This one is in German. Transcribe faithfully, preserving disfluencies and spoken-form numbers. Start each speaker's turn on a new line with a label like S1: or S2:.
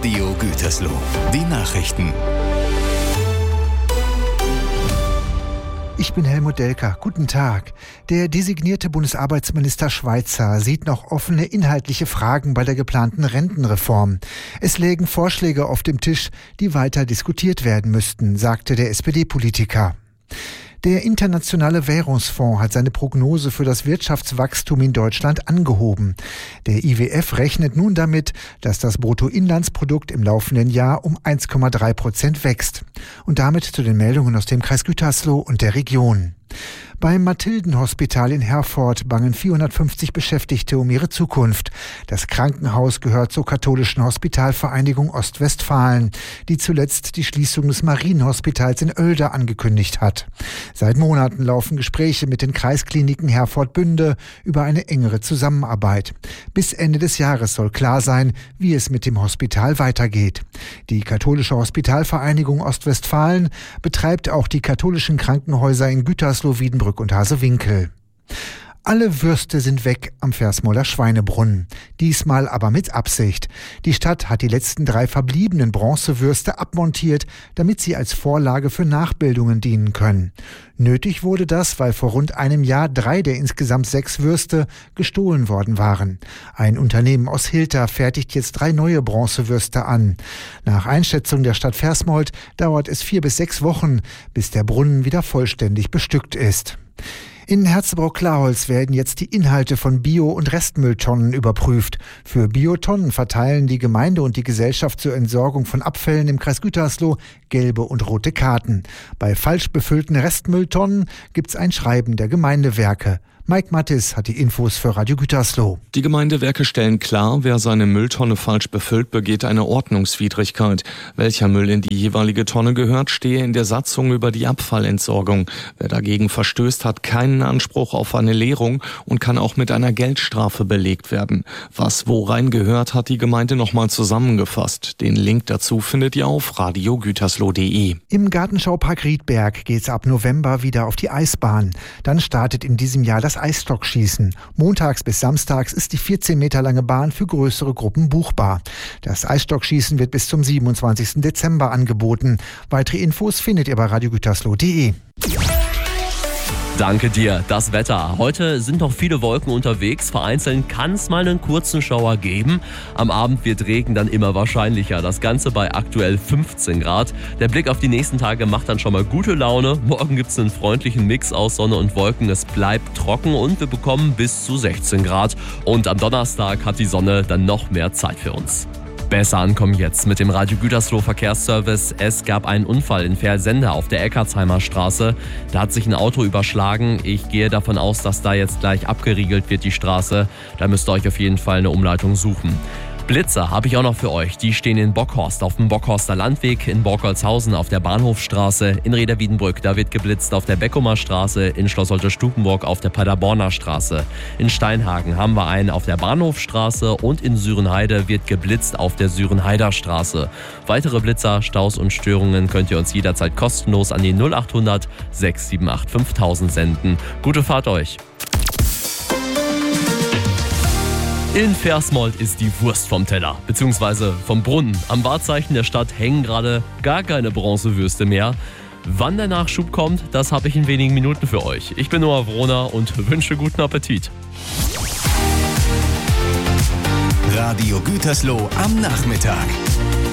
S1: Radio Gütersloh. Die Nachrichten.
S2: Ich bin Helmut Delker. Guten Tag. Der designierte Bundesarbeitsminister Schweizer sieht noch offene inhaltliche Fragen bei der geplanten Rentenreform. Es lägen Vorschläge auf dem Tisch, die weiter diskutiert werden müssten, sagte der S P D-Politiker. Der Internationale Währungsfonds hat seine Prognose für das Wirtschaftswachstum in Deutschland angehoben. Der I W F rechnet nun damit, dass das Bruttoinlandsprodukt im laufenden Jahr um eins Komma drei Prozent wächst. Und damit zu den Meldungen aus dem Kreis Gütersloh und der Region. Beim Mathildenhospital in Herford bangen vierhundertfünfzig Beschäftigte um ihre Zukunft. Das Krankenhaus gehört zur katholischen Hospitalvereinigung Ostwestfalen, die zuletzt die Schließung des Marienhospitals in Oelde angekündigt hat. Seit Monaten laufen Gespräche mit den Kreiskliniken Herford-Bünde über eine engere Zusammenarbeit. Bis Ende des Jahres soll klar sein, wie es mit dem Hospital weitergeht. Die katholische Hospitalvereinigung Ostwestfalen betreibt auch die katholischen Krankenhäuser in Gütersloh, Wiedenbrück und Hasewinkel. Alle Würste sind weg am Versmolder Schweinebrunnen. Diesmal aber mit Absicht. Die Stadt hat die letzten drei verbliebenen Bronzewürste abmontiert, damit sie als Vorlage für Nachbildungen dienen können. Nötig wurde das, weil vor rund einem Jahr drei der insgesamt sechs Würste gestohlen worden waren. Ein Unternehmen aus Hilter fertigt jetzt drei neue Bronzewürste an. Nach Einschätzung der Stadt Versmold dauert es vier bis sechs Wochen, bis der Brunnen wieder vollständig bestückt ist. In Herzebrock-Klarholz werden jetzt die Inhalte von Bio- und Restmülltonnen überprüft. Für Biotonnen verteilen die Gemeinde und die Gesellschaft zur Entsorgung von Abfällen im Kreis Gütersloh gelbe und rote Karten. Bei falsch befüllten Restmülltonnen gibt's ein Schreiben der Gemeindewerke. Mike Mattis hat die Infos für Radio Gütersloh.
S3: Die Gemeindewerke stellen klar, wer seine Mülltonne falsch befüllt, begeht eine Ordnungswidrigkeit. Welcher Müll in die jeweilige Tonne gehört, stehe in der Satzung über die Abfallentsorgung. Wer dagegen verstößt, hat keinen Anspruch auf eine Leerung und kann auch mit einer Geldstrafe belegt werden. Was wo rein gehört, hat die Gemeinde nochmal zusammengefasst. Den Link dazu findet ihr auf radio gütersloh punkt de.
S2: Im Gartenschaupark Riedberg geht's ab November wieder auf die Eisbahn. Dann startet in diesem Jahr das Eisstockschießen. Montags bis samstags ist die vierzehn Meter lange Bahn für größere Gruppen buchbar. Das Eisstockschießen wird bis zum siebenundzwanzigsten Dezember angeboten. Weitere Infos findet ihr bei radio gütersloh punkt de.
S4: Danke dir. Das Wetter. Heute sind noch viele Wolken unterwegs. Vereinzelt kann es mal einen kurzen Schauer geben. Am Abend wird Regen dann immer wahrscheinlicher. Das Ganze bei aktuell fünfzehn Grad. Der Blick auf die nächsten Tage macht dann schon mal gute Laune. Morgen gibt es einen freundlichen Mix aus Sonne und Wolken. Es bleibt trocken und wir bekommen bis zu sechzehn Grad. Und am Donnerstag hat die Sonne dann noch mehr Zeit für uns. Besser ankommen jetzt mit dem Radio Gütersloh Verkehrsservice. Es gab einen Unfall in Versende auf der Eckartsheimer Straße. Da hat sich ein Auto überschlagen. Ich gehe davon aus, dass da jetzt gleich abgeriegelt wird, die Straße. Da müsst ihr euch auf jeden Fall eine Umleitung suchen. Blitzer habe ich auch noch für euch. Die stehen in Bockhorst auf dem Bockhorster Landweg, in Borkolzhausen auf der Bahnhofstraße, in Rheda-Wiedenbrück, da wird geblitzt auf der Beckumer Straße, in Schloss Holte-Stukenburg auf der Paderborner Straße. In Steinhagen haben wir einen auf der Bahnhofstraße und in Sürenheide wird geblitzt auf der Sürenheider Straße. Weitere Blitzer, Staus und Störungen könnt ihr uns jederzeit kostenlos an die null achthundert sechs sieben acht fünftausend senden. Gute Fahrt euch! In Versmold ist die Wurst vom Teller, beziehungsweise vom Brunnen. Am Wahrzeichen der Stadt hängen gerade gar keine Bronzewürste mehr. Wann der Nachschub kommt, das habe ich in wenigen Minuten für euch. Ich bin Noah Wroner und wünsche guten Appetit.
S1: Radio Gütersloh am Nachmittag.